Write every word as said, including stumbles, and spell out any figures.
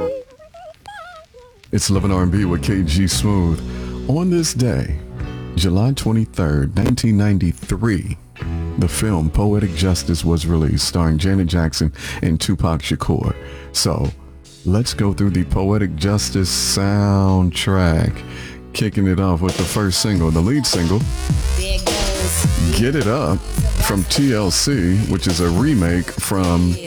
It's Love and R and B with K G Smooth. On this day, July twenty-third, nineteen ninety-three, the film Poetic Justice was released, starring Janet Jackson and Tupac Shakur. So, let's go through the Poetic Justice soundtrack, kicking it off with the first single, the lead single, Get It Up, from T L C, which is a remake from